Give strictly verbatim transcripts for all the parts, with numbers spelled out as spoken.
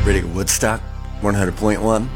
Radio Woodstock, one hundred point one.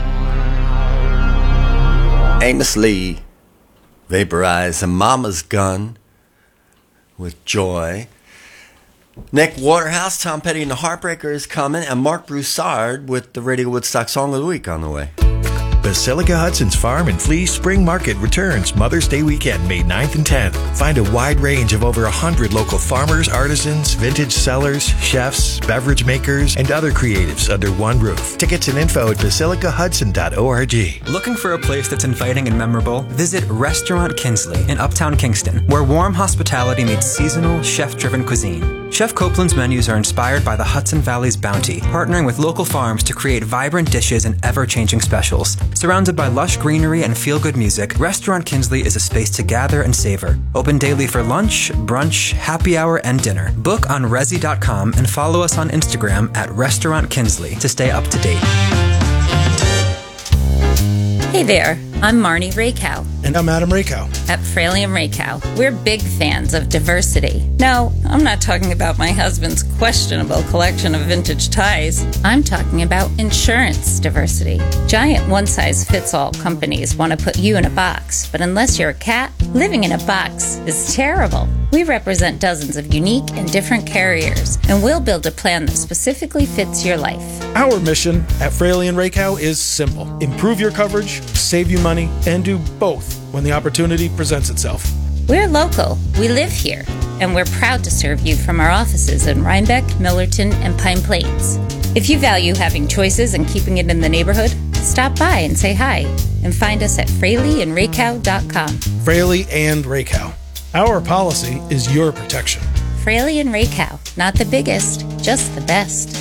Amos Lee, Vaporize, and Mama's Gun with Joy. Nick Waterhouse, Tom Petty and the Heartbreakers coming, and Mark Broussard with the Radio Woodstock Song of the Week on the way. Basilica Hudson's Farm and Flea Spring Market returns Mother's Day weekend, May ninth and tenth. Find a wide range of over one hundred local farmers, artisans, vintage sellers, chefs, beverage makers, and other creatives under one roof. Tickets and info at basilica hudson dot org. Looking for a place that's inviting and memorable? Visit Restaurant Kinsley in Uptown Kingston, where warm hospitality meets seasonal, chef-driven cuisine. Chef Copeland's menus are inspired by the Hudson Valley's bounty, partnering with local farms to create vibrant dishes and ever-changing specials. Surrounded by lush greenery and feel-good music, Restaurant Kinsley is a space to gather and savor. Open daily for lunch, brunch, happy hour, and dinner. Book on resi dot com and follow us on Instagram at Restaurant Kinsley to stay up to date. Hey there, I'm Marnie Rakow. And I'm Adam Rakow. At Fraley and Rakow, we're big fans of diversity. No, I'm not talking about my husband's questionable collection of vintage ties. I'm talking about insurance diversity. Giant one-size-fits-all companies want to put you in a box, but unless you're a cat, living in a box is terrible. We represent dozens of unique and different carriers, and we'll build a plan that specifically fits your life. Our mission at Fraley and Rakow is simple. Improve your coverage, save you money, and do both when the opportunity presents itself. We're local. We live here, and we're proud to serve you from our offices in Rhinebeck, Millerton, and Pine Plains. If you value having choices and keeping it in the neighborhood, stop by and say hi, and find us at fraley and rakow dot com. Fraley and Rakow. Our policy is your protection. Fraley and Rakow. Not the biggest, just the best.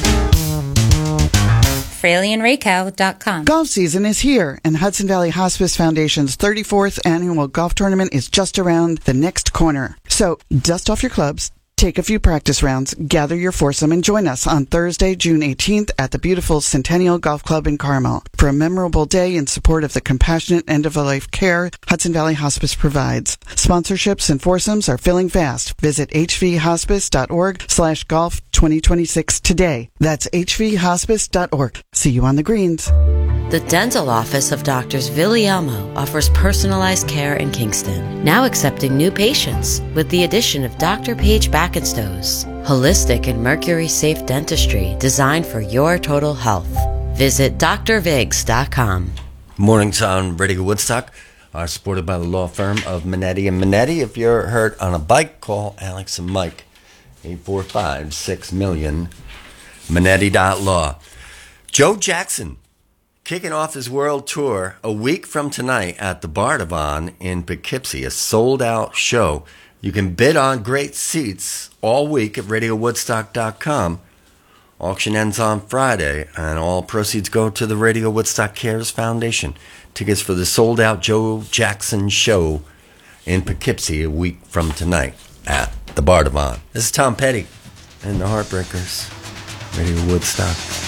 fraley and rakow dot com. Golf season is here, and Hudson Valley Hospice Foundation's thirty-fourth annual golf tournament is just around the next corner. So, dust off your clubs, take a few practice rounds, gather your foursome, and join us on Thursday, June eighteenth at the beautiful Centennial Golf Club in Carmel for a memorable day in support of the compassionate end-of-life care Hudson Valley Hospice provides. Sponsorships and foursomes are filling fast. Visit hvhospice.org slash golf 2026 today. That's hvhospice dot org. See you on the greens. The dental office of Doctors Villiamo offers personalized care in Kingston, now accepting new patients with the addition of Doctor Paige Backenstows. Holistic and mercury-safe dentistry designed for your total health. Visit d r vigs dot com. Mornings on Radio Woodstock are supported by the law firm of Minetti and Minetti. If you're hurt on a bike, call Alex and Mike, eight four five, six million, minetti dot law. Joe Jackson kicking off his world tour a week from tonight at the Bardavon in Poughkeepsie, a sold-out show. You can bid on great seats all week at radio woodstock dot com. Auction ends on Friday, and all proceeds go to the Radio Woodstock Cares Foundation. Tickets for the sold-out Joe Jackson show in Poughkeepsie a week from tonight at the Bardavon. This is Tom Petty and the Heartbreakers, Radio Woodstock.